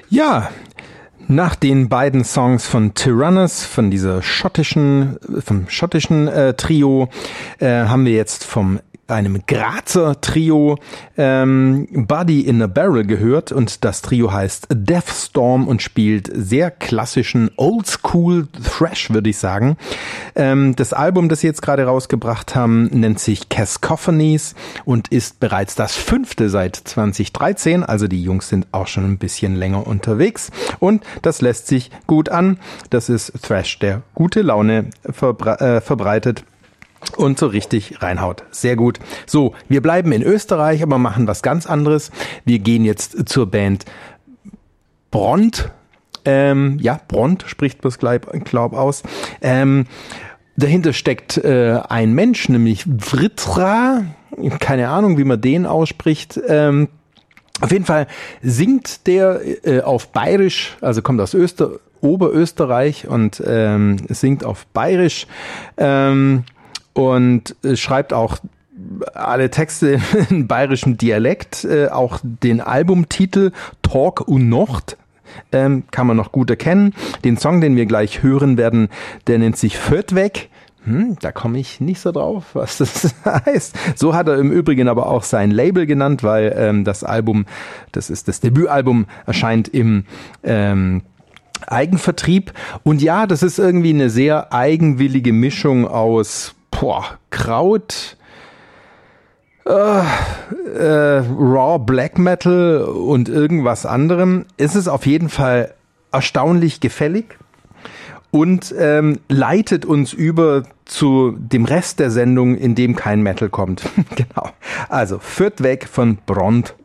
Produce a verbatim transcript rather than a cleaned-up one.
Ja, nach den beiden Songs von Tyrannus, von dieser schottischen, vom schottischen äh, Trio, äh, haben wir jetzt vom einem Grazer Trio ähm, Buddy in a Barrel gehört, und das Trio heißt Death Storm und spielt sehr klassischen Oldschool Thrash, würde ich sagen. Ähm, das Album, das sie jetzt gerade rausgebracht haben, nennt sich Cacophonies und ist bereits das fünfte seit zwanzig dreizehn, also die Jungs sind auch schon ein bisschen länger unterwegs und das lässt sich gut an. Das ist Thrash, der gute Laune verbre- äh, verbreitet und so richtig reinhaut. Sehr gut. So, wir bleiben in Österreich, aber machen was ganz anderes. Wir gehen jetzt zur Band Bront. Ähm, ja, Bront spricht man es, glaub aus. Ähm, dahinter steckt äh, ein Mensch, nämlich Vritra. Keine Ahnung, wie man den ausspricht. Ähm, auf jeden Fall singt der äh, auf Bayerisch, also kommt aus Öster- Oberösterreich und ähm, singt auf Bayerisch. Ähm, Und äh, schreibt auch alle Texte in bayerischem Dialekt, äh, auch den Albumtitel Talk und Nocht ähm, kann man noch gut erkennen. Den Song, den wir gleich hören werden, der nennt sich Fördweg. Hm, da komme ich nicht so drauf, was das heißt. So hat er im Übrigen aber auch sein Label genannt, weil ähm, das Album, das ist das Debütalbum, erscheint im ähm, Eigenvertrieb. Und ja, das ist irgendwie eine sehr eigenwillige Mischung aus Boah, Kraut, äh, äh, Raw Black Metal und irgendwas anderem. Es ist auf jeden Fall erstaunlich gefällig und ähm, leitet uns über zu dem Rest der Sendung, in dem kein Metal kommt. Genau. Also, Fördweg von Bront.